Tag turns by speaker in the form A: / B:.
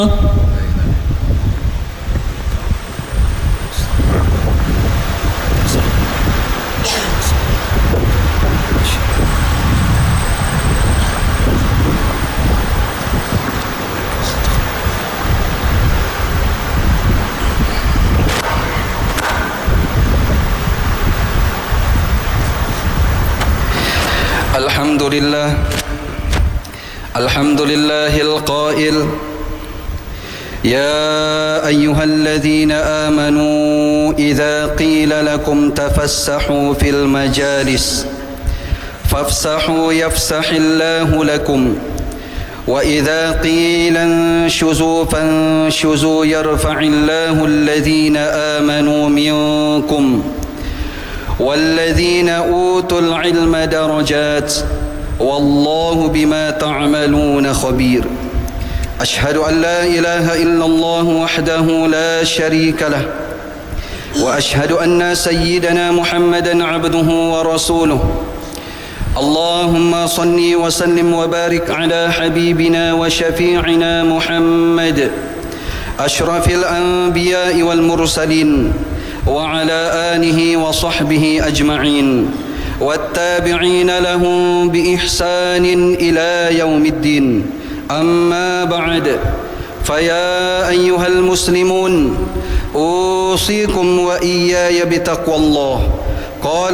A: الحمد لله القائل: يا أيها الذين آمنوا إذا قيل لكم تفسحوا في المجالس فافسحوا يفسح الله لكم وإذا قيل انشزوا فانشزوا يرفع الله الذين آمنوا منكم والذين أوتوا العلم درجات والله بما تعملون خبير. أشهد أن لا إله إلا الله وحده لا شريك له وأشهد أن سيدنا محمدًا عبده ورسوله. اللهم صل وسلم وبارك على حبيبنا وشفيعنا محمد أشرف الأنبياء والمرسلين وعلى آله وصحبه أجمعين والتابعين لهم بإحسان إلى يوم الدين. أما بعد، فيا أيها المسلمون، أوصيكم وإياي بتقوى الله. قال